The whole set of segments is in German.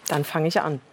Dann fange ich an.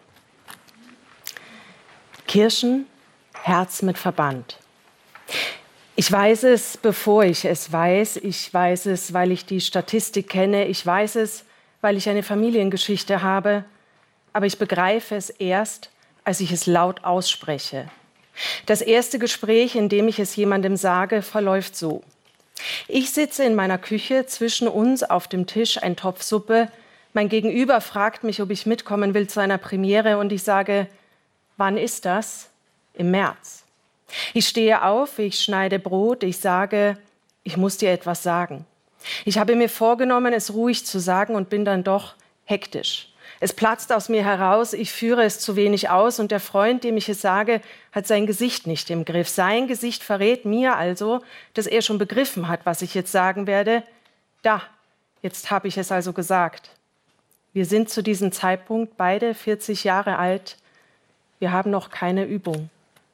Kirschen, Herz mit Verband. Ich weiß es, bevor ich es weiß. Ich weiß es, weil ich die Statistik kenne. Ich weiß es, weil ich eine Familiengeschichte habe. Aber ich begreife es erst, als ich es laut ausspreche. Das erste Gespräch, in dem ich es jemandem sage, verläuft so. Ich sitze in meiner Küche, zwischen uns auf dem Tisch ein Topf Suppe. Mein Gegenüber fragt mich, ob ich mitkommen will zu einer Premiere und ich sage, wann ist das? Im März. Ich stehe auf, ich schneide Brot, ich sage, ich muss dir etwas sagen. Ich habe mir vorgenommen, es ruhig zu sagen und bin dann doch hektisch. Es platzt aus mir heraus, ich führe es zu wenig aus und der Freund, dem ich es sage, hat sein Gesicht nicht im Griff. Sein Gesicht verrät mir also, dass er schon begriffen hat, was ich jetzt sagen werde. Da, jetzt habe ich es also gesagt. Wir sind zu diesem Zeitpunkt beide 40 Jahre alt. Wir haben noch keine Übung.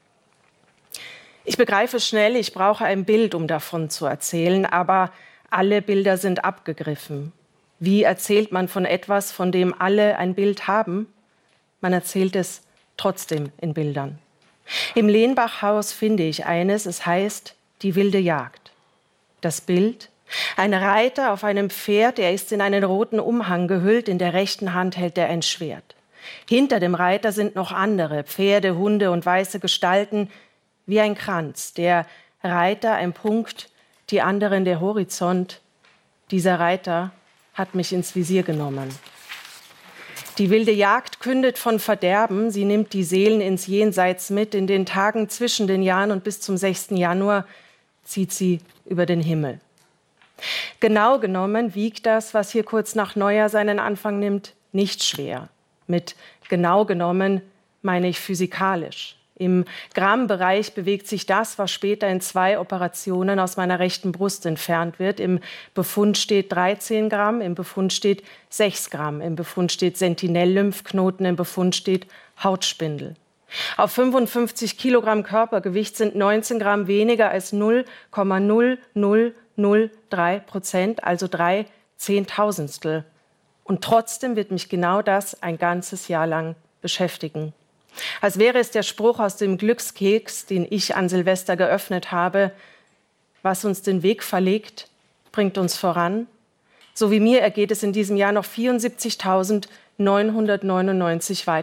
Ich begreife schnell, ich brauche ein Bild, um davon zu erzählen, aber alle Bilder sind abgegriffen. Wie erzählt man von etwas, von dem alle ein Bild haben? Man erzählt es trotzdem in Bildern. Im Lehnbachhaus finde ich eines, es heißt Die wilde Jagd. Das Bild, ein Reiter auf einem Pferd, er ist in einen roten Umhang gehüllt, in der rechten Hand hält er ein Schwert. Hinter dem Reiter sind noch andere, Pferde, Hunde und weiße Gestalten, wie ein Kranz. Der Reiter ein Punkt, die anderen der Horizont. Dieser Reiter hat mich ins Visier genommen. Die wilde Jagd kündet von Verderben. Sie nimmt die Seelen ins Jenseits mit. In den Tagen zwischen den Jahren und bis zum 6. Januar zieht sie über den Himmel. Genau genommen wiegt das, was hier kurz nach Neujahr seinen Anfang nimmt, nicht schwer. Mit genau genommen meine ich physikalisch. Im Grammbereich bewegt sich das, was später in 2 Operationen aus meiner rechten Brust entfernt wird. Im Befund steht 13 Gramm, im Befund steht 6 Gramm, im Befund steht Sentinell-Lymphknoten, im Befund steht Hautspindel. Auf 55 Kilogramm Körpergewicht sind 19 Gramm weniger als 0,0003%, also 3 Zehntausendstel. Und trotzdem wird mich genau das ein ganzes Jahr lang beschäftigen. Als wäre es der Spruch aus dem Glückskeks, den ich an Silvester geöffnet habe: Was uns den Weg verlegt, bringt uns voran. So wie mir ergeht es in diesem Jahr noch 74.999 weiter.